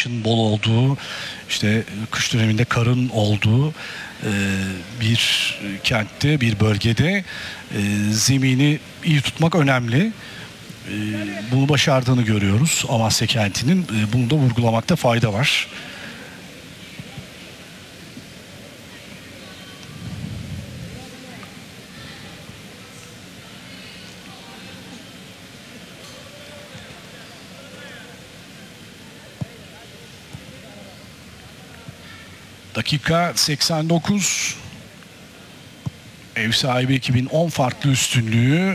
yağışın bol olduğu, işte kış döneminde karın olduğu bir kentte, bir bölgede zemini iyi tutmak önemli. Bunu başardığını görüyoruz Amasya kentinin. Bunu da vurgulamakta fayda var. Dakika 89. Ev sahibi ekibin 10 farklı üstünlüğü.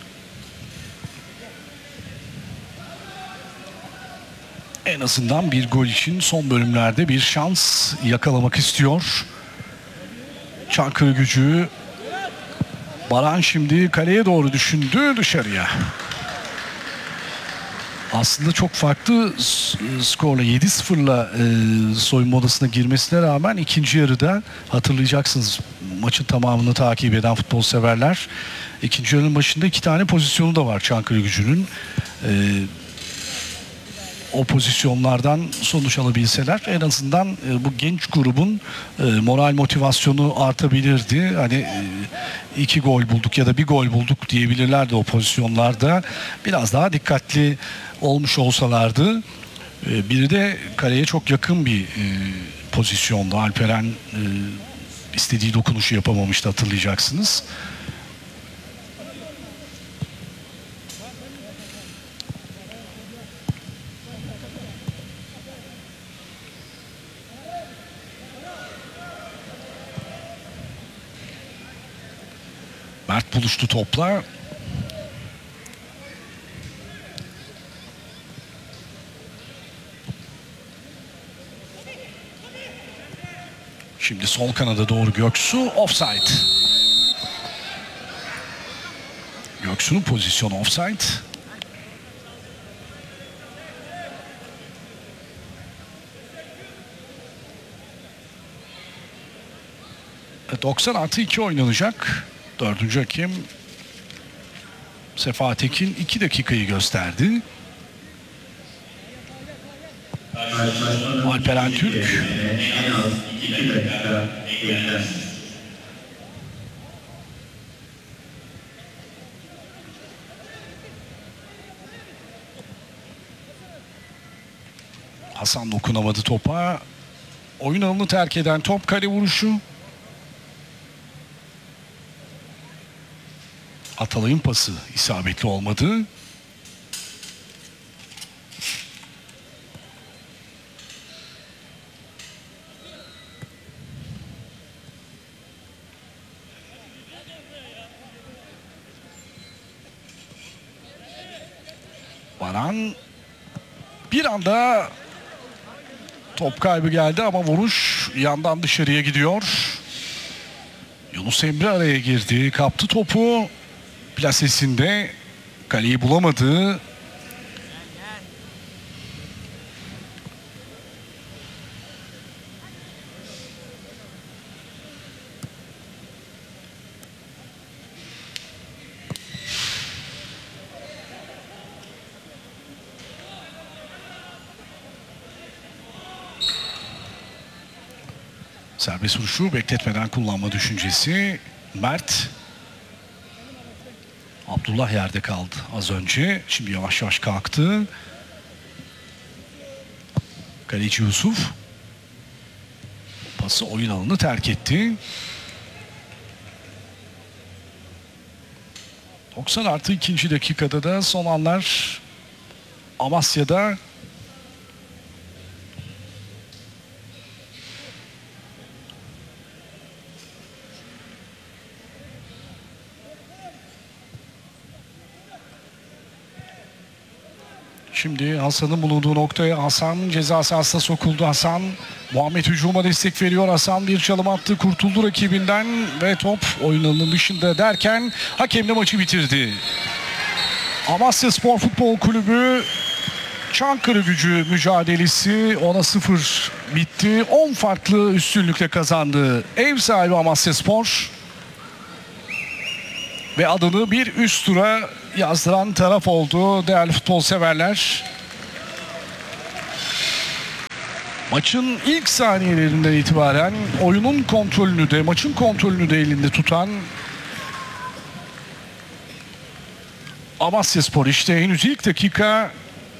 En azından bir gol için son bölümlerde bir şans yakalamak istiyor Çankırıgücü. Baran şimdi kaleye doğru düşündü, dışarıya. Aslında çok farklı skorla 7-0'la soyunma odasına girmesine rağmen ikinci yarıda, hatırlayacaksınız maçın tamamını takip eden futbol severler, ikinci yarının başında 2 tane pozisyonu da var Çankırıgücü'nün. O pozisyonlardan sonuç alabilseler en azından bu genç grubun moral motivasyonu artabilirdi. Hani 2 gol bulduk ya da 1 gol bulduk diyebilirlerdi o pozisyonlarda. Biraz daha dikkatli olmuş olsalardı. Biri de kaleye çok yakın bir pozisyonda. Alperen istediği dokunuşu yapamamıştı, hatırlayacaksınız. Mert buluştu topla. Şimdi sol kanada doğru Göksu. Offside. Göksu'nun pozisyonu offside. 90+2 oynanacak. 4. hakem Sefa Tekin 2 dakikayı gösterdi. Alperen Türk. Hasan dokunamadı topa. Oyun alanını terk eden top, kale vuruşu. Atalay'ın pası isabetli olmadı. Baran bir anda top kaybı geldi ama vuruş yandan dışarıya gidiyor. Yunus Emre araya girdi, kaptı topu. Plasesinde kaleyi bulamadı. Serbest vuruşu bekletmeden kullanma düşüncesi. Mert. Abdullah yerde kaldı az önce. Şimdi yavaş yavaş kalktı. Kaleci Yusuf. Pası oyun alanını terk etti. 90+2. dakikada da son anlar Amasya'da. Şimdi Hasan'ın bulunduğu noktaya, Hasan ceza sahasına sokuldu. Hasan, Muhammed hücuma destek veriyor. Hasan bir çalım attı, kurtuldu rakibinden ve top oyun alanının dışında derken hakem de maçı bitirdi. Amasya Spor Futbol Kulübü Çankırıgücü mücadelesi 10-0 bitti. 10 farklı üstünlükle kazandı ev sahibi Amasya Spor. Ve adını bir üst tura yazdıran taraf oldu değerli futbol severler. Maçın ilk saniyelerinden itibaren oyunun kontrolünü de, maçın kontrolünü de elinde tutan Amasyaspor, işte henüz ilk dakika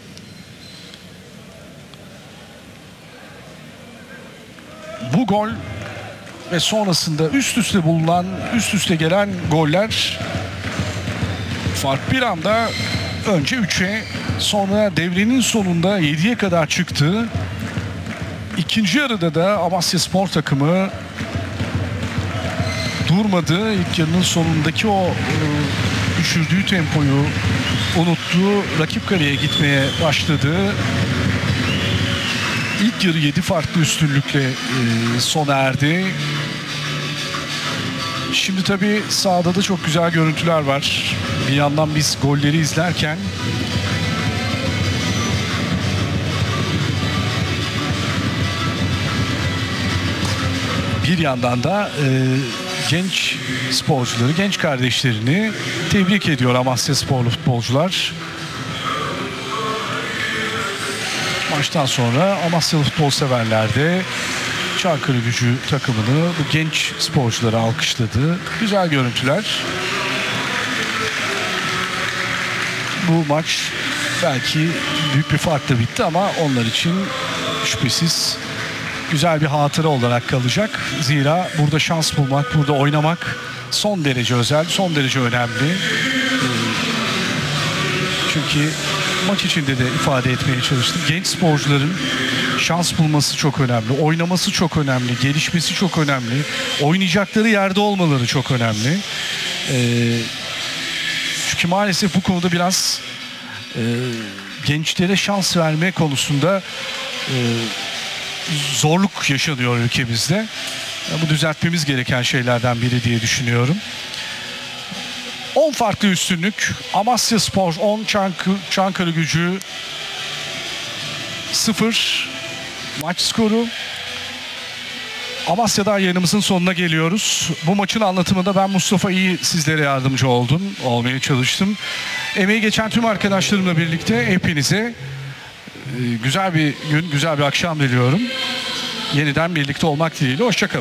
bu gol ve sonrasında üst üste gelen goller, fark bir anda önce 3'e, sonra devrenin sonunda 7'ye kadar çıktı. İkinci yarıda da Amasyaspor takımı durmadı. İlk yarının sonundaki o düşürdüğü tempoyu unuttu. Rakip kaleye gitmeye başladı. İlk yarı 7 farklı üstünlükle sona erdi. Şimdi tabii sahada da çok güzel görüntüler var. Bir yandan biz golleri izlerken bir yandan da genç sporcuları, genç kardeşlerini tebrik ediyor Amasyasporlu futbolcular. Maçtan sonra Amasyalı futbol severler de Çankırıgücü takımını, bu genç sporcuları alkışladı. Güzel görüntüler. Bu maç belki büyük bir farkla bitti ama onlar için şüphesiz güzel bir hatıra olarak kalacak. Zira burada şans bulmak, burada oynamak son derece özel, son derece önemli. Çünkü maç içinde de ifade etmeye çalıştım. Genç sporcuların şans bulması çok önemli. Oynaması çok önemli. Gelişmesi çok önemli. Oynayacakları yerde olmaları çok önemli. Çünkü maalesef bu konuda biraz gençlere şans verme konusunda zorluk yaşanıyor ülkemizde. Bu düzeltmemiz gereken şeylerden biri diye düşünüyorum. 10 farklı üstünlük. Amasyaspor 10, Çankırıgücü 0 maç skoru. Amasya'da yayınımızın sonuna geliyoruz. Bu maçın anlatımında ben Mustafa iyi sizlere yardımcı olmaya çalıştım. Emeği geçen tüm arkadaşlarımla birlikte hepinize güzel bir gün, güzel bir akşam diliyorum. Yeniden birlikte olmak dileğiyle. Hoşçakalın.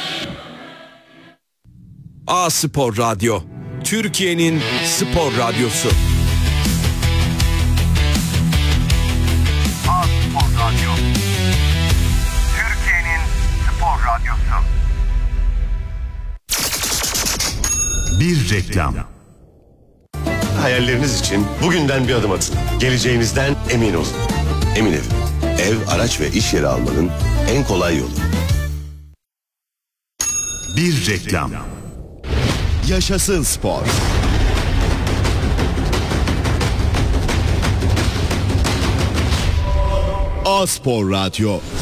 A-Spor Radyo, Türkiye'nin spor radyosu. A-Spor Radyo, Türkiye'nin spor radyosu. Bir reklam. Hayalleriniz için bugünden bir adım atın. Geleceğinizden emin olun. Emin Ev. Ev, araç ve iş yeri almanın en kolay yolu. Bir reklam. Yaşasın spor. A-Spor Radyo.